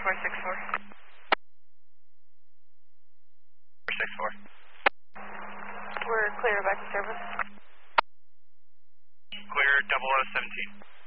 464. 464. We're clear back to service. Clear 0017.